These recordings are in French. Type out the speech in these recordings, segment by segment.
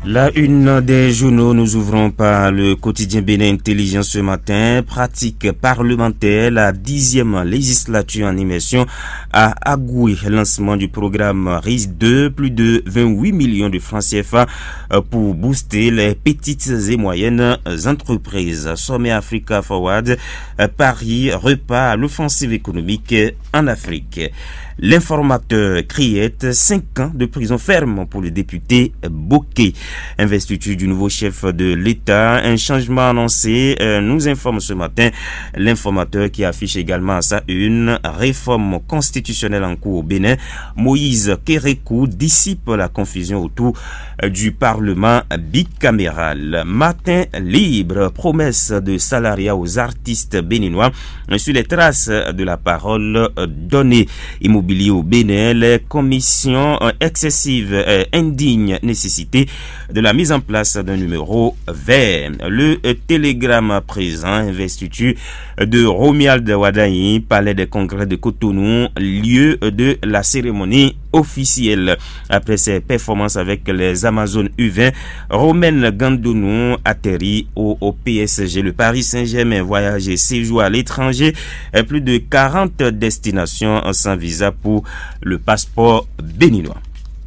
La une des journaux, nous ouvrons par le quotidien Bénin Intelligence ce matin. Pratique parlementaire, la 10e législature en immersion à Agoué. Lancement du programme RIS 2, plus de 28 millions de francs CFA pour booster les petites et moyennes entreprises. Sommet Africa Forward, Paris repart à l'offensive économique en Afrique. L'informateur Criette, 5 ans de prison ferme pour le député Bokeh. Investiture du nouveau chef de l'État, un changement annoncé, nous informe ce matin l'informateur qui affiche également à sa une réforme constitutionnelle en cours au Bénin. Moïse Kérékou dissipe la confusion autour du Parlement bicaméral. Matin libre, promesse de salariat aux artistes béninois sur les traces de la parole donnée. Immobilier au Bénin, les commissions excessives, indignes, nécessité de la mise en place d'un numéro vert. Le télégramme présent, investiture de Romuald Wadayi, palais des congrès de Cotonou, lieu de la cérémonie officielle. Après ses performances avec les Amazones U20, Romain Gandounou atterrit au PSG. Le Paris Saint-Germain voyage et séjour à l'étranger. Plus de 40 destinations sans visa pour le passeport béninois.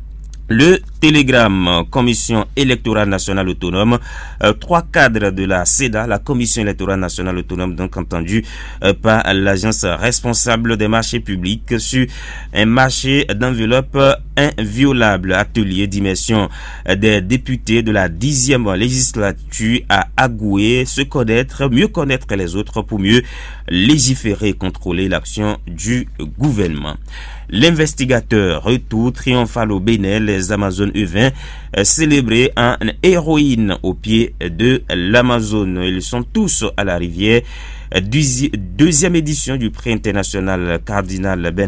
Le télégramme, Commission électorale nationale autonome, 3 cadres de la CEDA, la Commission électorale nationale autonome, donc entendu par l'agence responsable des marchés publics sur un marché d'enveloppe inviolable. Atelier d'immersion des députés de la 10e législature à Agoué, se connaître, mieux connaître les autres pour mieux légiférer et contrôler l'action du gouvernement. L'investigateur, retour triomphal au Bénin, les Amazones U20 célébrés en héroïne au pied de l'Amazone. Ils sont tous à la rivière. Deuxième édition du prix international Cardinal Ben